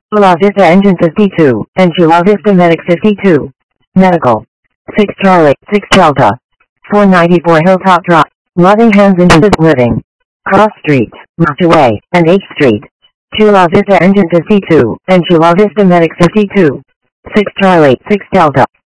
La Vista Engine 52, and Chula Vista Medic 52. Medical. 6 Charlie, 6 Delta. 494 Hilltop Drive. Loving Hands Independent Living. Cross Street, Motorway, and H Street. Chula Vista Engine 52, and Chula Vista Medic 52. 6 Charlie, 6 Delta.